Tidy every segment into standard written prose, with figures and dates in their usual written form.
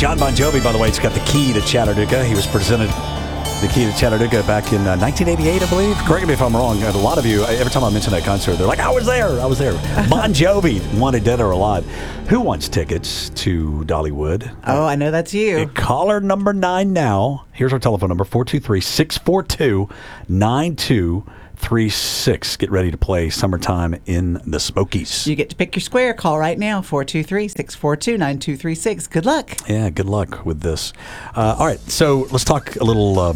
John Bon Jovi, by the way, has got the key to Chattanooga. He was presented the key to Chattanooga back in 1988, I believe. Correct me if I'm wrong. A lot of you, every time I mention that concert, they're like, I was there. Bon Jovi, wanted dead or alive. Who wants tickets to Dollywood? Oh, I know that's you. Caller number 9 now. Here's our telephone number, 423-642-9236. Get ready to play Summertime in the Smokies. You get to pick your square. Call right now, 423-642-9236. Good luck. Yeah, good luck with this. All right, so let's talk a little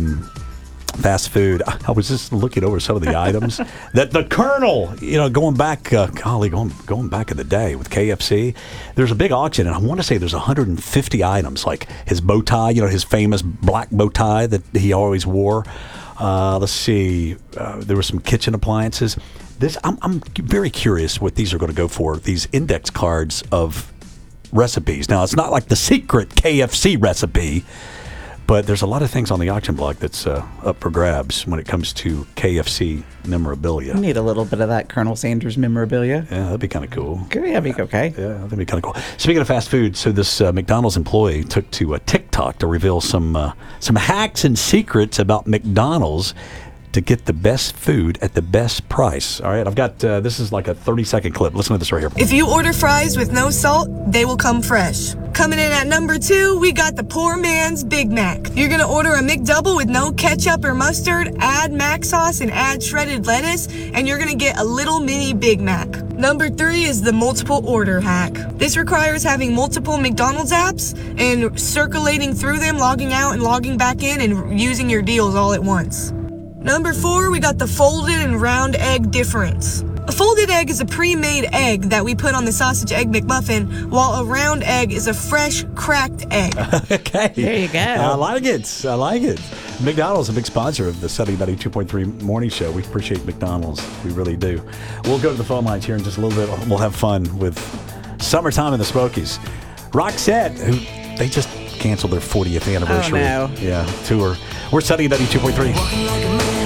fast food. I was just looking over some of the items that the Colonel, going back, going back in the day with KFC, there's a big auction, and I want to say there's 150 items, like his bow tie, his famous black bow tie that he always wore. Let's see. There were some kitchen appliances. I'm very curious what these are going to go for. These index cards of recipes. Now, it's not like the secret KFC recipe, but there's a lot of things on the auction block that's up for grabs when it comes to KFC memorabilia. You need a little bit of that Colonel Sanders memorabilia. Yeah, that'd be kind of cool. Yeah, be okay. Yeah, that'd be kind of cool. Speaking of fast food, so this McDonald's employee took to TikTok to reveal some hacks and secrets about McDonald's to get the best food at the best price. All right, I've got, this is like a 30-second clip. Listen to this right here. If you order fries with no salt, they will come fresh. Coming in at number 2, we got the poor man's Big Mac. You're gonna order a McDouble with no ketchup or mustard, add mac sauce and add shredded lettuce, and you're gonna get a little mini Big Mac. Number 3 is the multiple order hack. This requires having multiple McDonald's apps and circulating through them, logging out and logging back in and using your deals all at once. Number 4, we got the folded and round egg difference. A folded egg is a pre-made egg that we put on the sausage egg McMuffin, while a round egg is a fresh, cracked egg. Okay. There you go. I like it. McDonald's is a big sponsor of the 92.3 Morning Show. We appreciate McDonald's. We really do. We'll go to the phone lines here in just a little bit. We'll have fun with Summertime in the Smokies. Roxette, who they just canceled their 40th anniversary Oh, no. tour. We're setting at 92.3.